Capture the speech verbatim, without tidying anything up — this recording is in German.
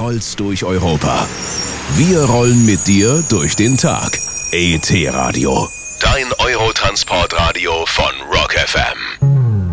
rollst durch Europa. Wir rollen mit dir durch den Tag. E T Radio. Dein Eurotransportradio von Rock F M.